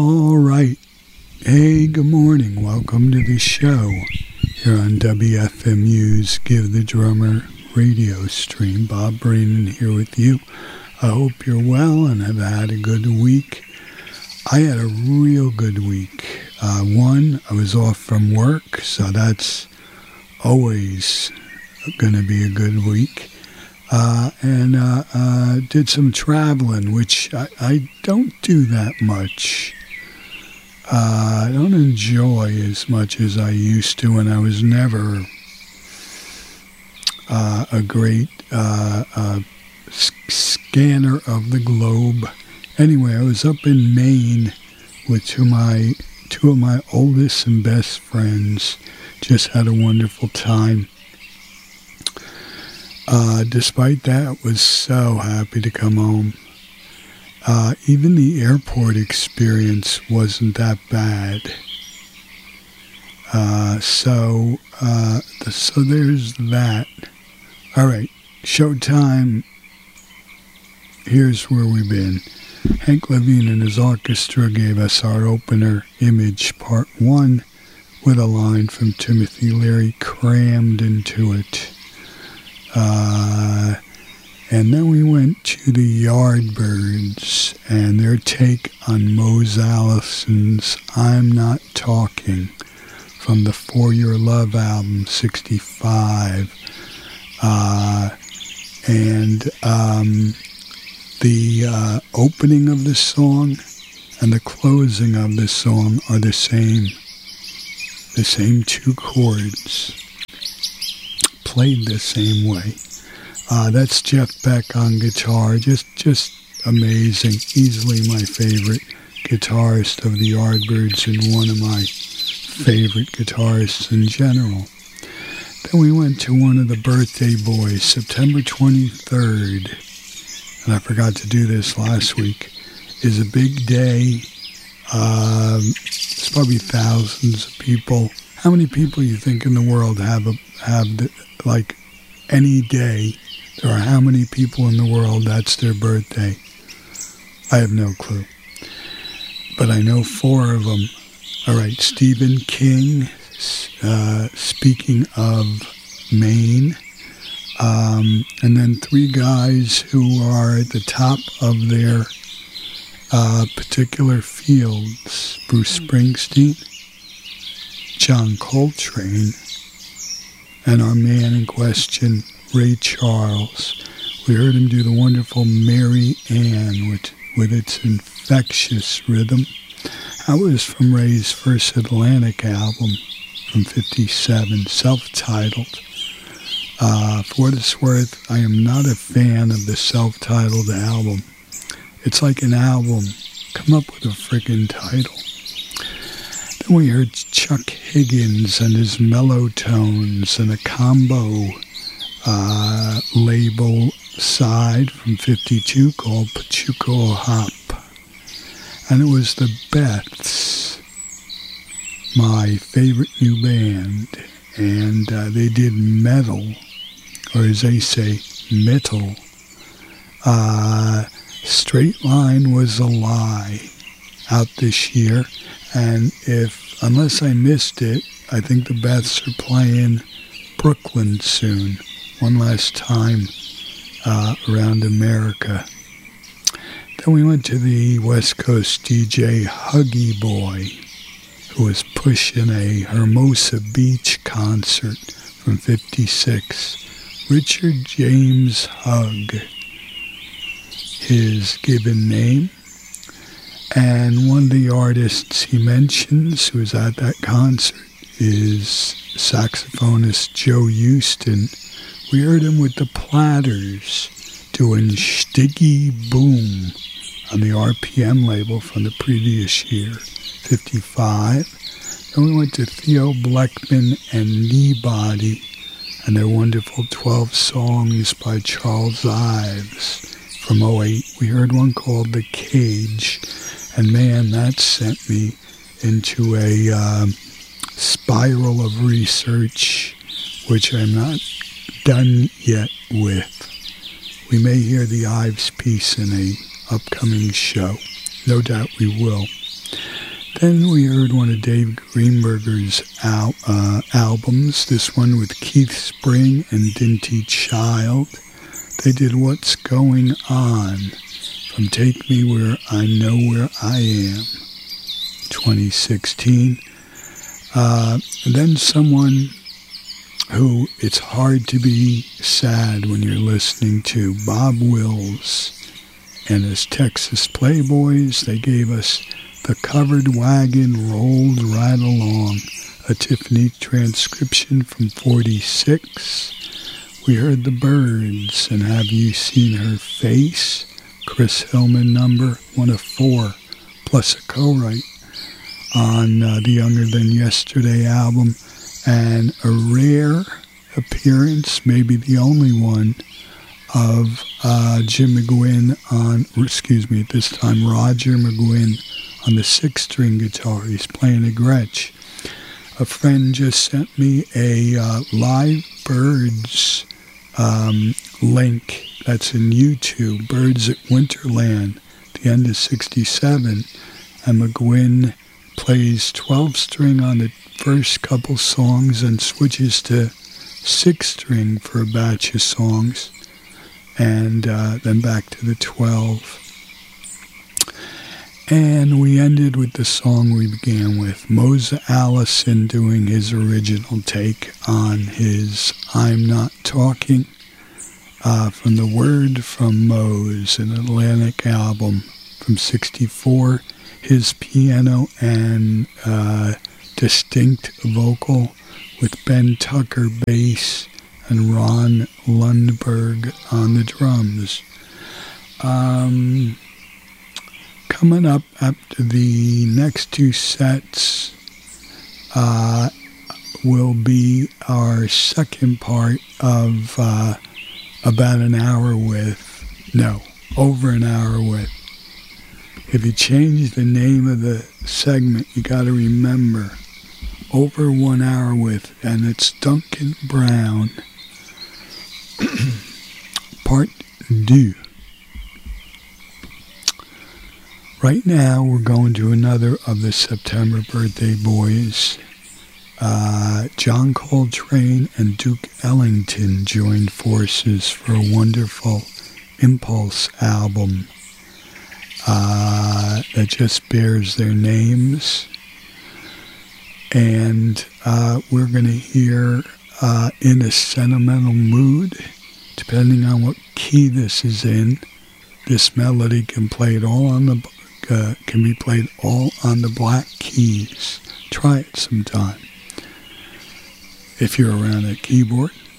All right. Hey, good morning. Welcome to the show here on WFMU's Give the Drummer radio stream. Bob Braden here with you. I hope you're well and have had a good week. I had a real good week. I was off from work, so that's always going to be a good week. And did some traveling, which I don't do that much. I don't enjoy as much as I used to, and I was never a great scanner of the globe. Anyway, I was up in Maine with two of my oldest and best friends. Just had a wonderful time. Despite that, was so happy to come home. Even the airport experience wasn't that bad. So there's that. All right, showtime. Here's where we've been. Hank Levine and his orchestra gave us our opener, Image Part 1, with a line from Timothy Leary crammed into it. And then we went to the Yardbirds and their take on Mose Allison's I'm Not Talking from the For Your Love album, 65. The opening of the song and the closing of the song are the same two chords, played the same way. That's Jeff Beck on guitar, just amazing, easily my favorite guitarist of the Yardbirds and one of my favorite guitarists in general. Then we went to one of the birthday boys, September 23rd, and I forgot to do this last week, is a big day. There's probably thousands of people. How many people you think in the world have any day? There are how many people in the world that's their birthday? I have no clue. But I know 4 of them. All right, Stephen King, speaking of Maine. And then 3 guys who are at the top of their particular fields. Bruce Springsteen, John Coltrane, and our man in question, Ray Charles. We heard him do the wonderful Mary Ann with its infectious rhythm. That was from Ray's first Atlantic album from 57, self-titled. For what it's worth, I am not a fan of the self-titled album. It's like an album. Come up with a friggin' title. Then we heard Chuck Higgins and his mellow tones and a combo label side from 52 called Pachuco Hop. And it was the Beths, my favorite new band. And they did metal, or as they say, metal. Straight Line Was a Lie, out this year. And unless I missed it, I think the Beths are playing Brooklyn soon, one last time around America. Then we went to the West Coast DJ Huggy Boy, who was pushing a Hermosa Beach concert from 56. Richard James Hugg, his given name. And one of the artists he mentions who was at that concert is saxophonist Joe Houston. We heard him with the Platters doing Stiggy Boom on the RPM label from the previous year, 55. Then we went to Theo Bleckman and Kneebody and their wonderful 12 songs by Charles Ives from 08. We heard one called The Cage, and man, that sent me into a spiral of research, which I'm not done yet with. We may hear the Ives piece in a upcoming show. No doubt we will. Then we heard one of Dave Greenberger's albums, this one with Keith Spring and Dinty Child. They did What's Going On from Take Me Where I Know Where I Am, 2016. Then someone who it's hard to be sad when you're listening to, Bob Wills and his Texas Playboys. They gave us The Covered Wagon Rolled Right Along, a Tiffany transcription from 46. We heard The Byrds and Have You Seen Her Face, Chris Hillman number, one of 4, plus a co-write on the Younger Than Yesterday album, and a rare appearance, maybe the only one, of Jim McGuinn at this time, Roger McGuinn on the 6-string guitar. He's playing a Gretsch. A friend just sent me a Live Birds link that's in YouTube, Birds at Winterland, the end of 67, and McGuinn plays 12-string on the first couple songs and switches to 6-string for a batch of songs, and then back to the 12. And we ended with the song we began with, Mose Allison doing his original take on his I'm Not Talking, from the Word from Mose, an Atlantic album from 64. His piano and distinct vocal with Ben Tucker bass and Ron Lundberg on the drums. Coming up after the next 2 sets will be our second part of about an hour with, no, over an hour with. If you change the name of the segment, you got to remember, over 1 hour with, and it's Duncan Brown, part 2. Right now, we're going to another of the September birthday boys. John Coltrane and Duke Ellington joined forces for a wonderful Impulse album that just bears their names. And we're going to hear In a Sentimental Mood, depending on what key this is in. This melody can be played all on the black keys. Try it sometime if you're around a keyboard.